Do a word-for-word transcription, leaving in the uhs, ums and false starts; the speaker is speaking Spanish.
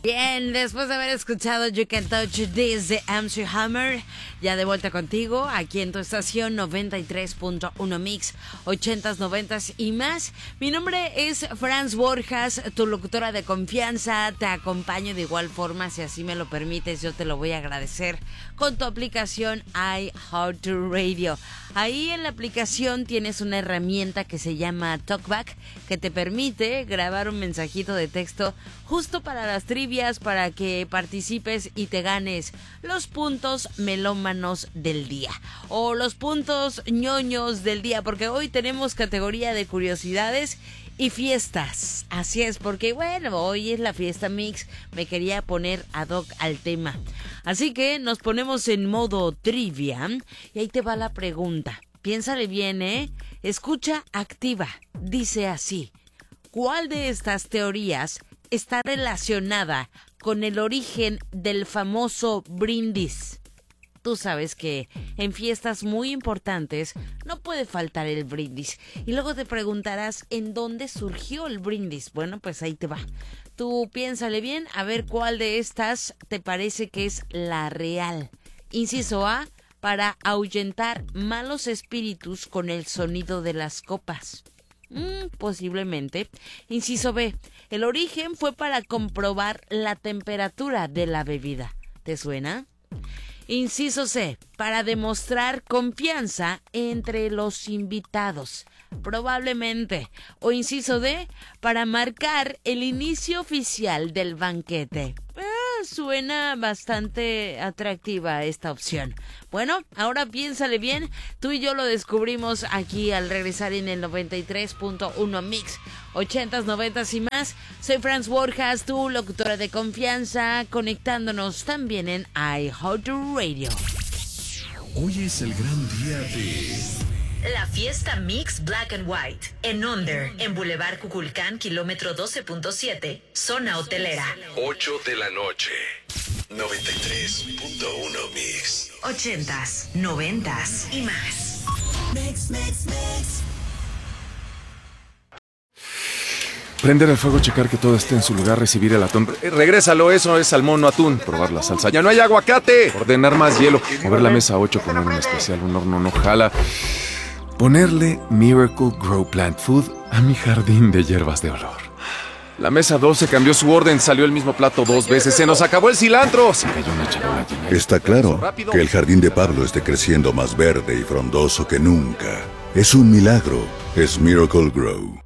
Bien, después de haber escuchado You Can Touch This de M C Hammer, ya de vuelta contigo aquí en tu estación noventa y tres punto uno Mix, ochentas, noventas y más. Mi nombre es Franz Borjas, tu locutora de confianza. Te acompaño de igual forma, si así me lo permites, yo te lo voy a agradecer con tu aplicación iHeartRadio. Ahí en la aplicación tienes una herramienta que se llama TalkBack, que te permite grabar un mensajito de texto justo para las trivias, para que participes y te ganes los puntos melómanos del día o los puntos ñoños del día, porque hoy tenemos categoría de curiosidades y fiestas. Así es, porque bueno, hoy es la fiesta mix, me quería poner ad hoc al tema. Así que nos ponemos en modo trivia y ahí te va la pregunta. Piénsale bien, ¿eh? Escucha activa. Dice así: ¿cuál de estas teorías está relacionada con el origen del famoso brindis? Tú sabes que en fiestas muy importantes no puede faltar el brindis. Y luego te preguntarás en dónde surgió el brindis. Bueno, pues ahí te va. Tú piénsale bien a ver cuál de estas te parece que es la real. Inciso A, para ahuyentar malos espíritus con el sonido de las copas. Mm, posiblemente. Inciso B, el origen fue para comprobar la temperatura de la bebida. ¿Te suena? Inciso C, para demostrar confianza entre los invitados. Probablemente. O inciso D, para marcar el inicio oficial del banquete. Ah, suena bastante atractiva esta opción. Bueno, ahora piénsale bien. Tú y yo lo descubrimos aquí al regresar en el noventa y tres punto uno Mix, ochentas, noventas y más. Soy Franz Borjas, tu locutora de confianza, conectándonos también en iHeartRadio. Hoy es el gran día de... La fiesta Mix Black and White en Onder, en Boulevard Cuculcán, kilómetro doce punto siete, zona hotelera. ocho de la noche. noventa y tres punto uno Mix. Ochentas, noventas y más. Mix, mix, mix. Prender el fuego, checar que todo esté en su lugar, recibir el atún. Eh, regrésalo, eso es salmón, no atún. Probar la salsa. ¡Ya no hay aguacate! Ordenar más hielo. Mover la mesa ocho, poner un especial, un horno no jala. Ponerle Miracle Grow Plant Food a mi jardín de hierbas de olor. La mesa doce cambió su orden, salió el mismo plato dos veces. ¡Se nos acabó el cilantro! Se cayó una charola llena de... Está claro que el jardín de Pablo esté creciendo más verde y frondoso que nunca. Es un milagro. Es Miracle Grow.